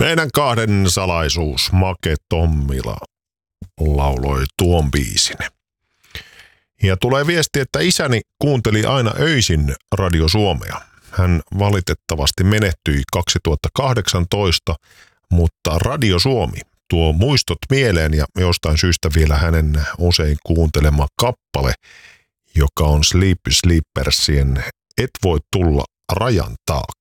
Meidän kahden salaisuus, Make Tommila lauloi tuon biisin. Ja tulee viesti, että isäni kuunteli aina öisin Radio Suomea. Hän valitettavasti menehtyi 2018, mutta Radio Suomi tuo muistot mieleen ja jostain syystä vielä hänen usein kuuntelema kappale, joka on Sleepy Sleepersien Et voi tulla rajan taakse.